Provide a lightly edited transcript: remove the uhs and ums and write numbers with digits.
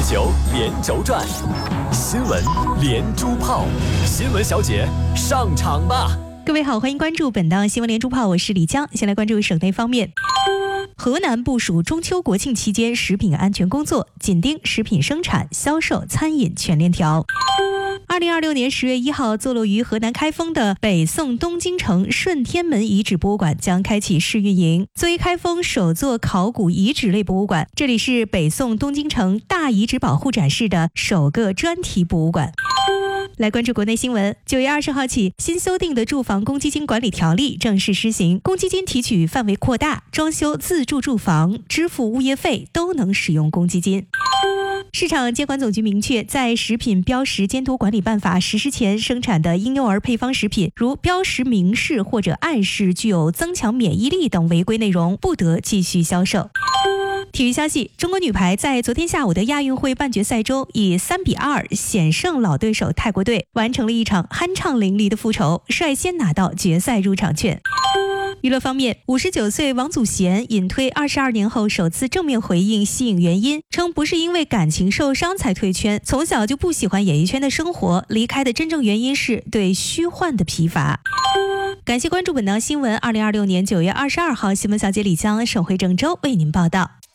球连轴转，新闻连珠炮，新闻小姐上场吧！ 各位好，欢迎关注本档新闻连珠炮，我是李江。先来关注省内方面。河南部署中秋国庆期间食品安全工作，紧盯食品生产、销售、餐饮全链条。2026年10月1号，坐落于河南开封的北宋东京城顺天门遗址博物馆将开启试运营。作为开封首座考古遗址类博物馆，这里是北宋东京城大遗址保护展示的首个专题博物馆。来关注国内新闻。9月20号起，新修订的住房公积金管理条例正式施行，公积金提取范围扩大，装修自住住房、支付物业费都能使用公积金。市场监管总局明确，在食品标识监督管理办法实施前生产的婴幼儿配方食品，如标识明示或者暗示具有增强免疫力等违规内容，不得继续销售。体育消息，中国女排在昨天下午的亚运会半决赛中以3-2险胜老对手泰国队，完成了一场酣畅淋漓的复仇，率先拿到决赛入场券。娱乐方面，59岁王祖贤隐退22年后首次正面回应息影原因，称不是因为感情受伤才退圈，从小就不喜欢演艺圈的生活，离开的真正原因是对虚幻的疲乏。感谢关注本档新闻，2026年9月22号，新闻小姐李江，省会郑州为您报道。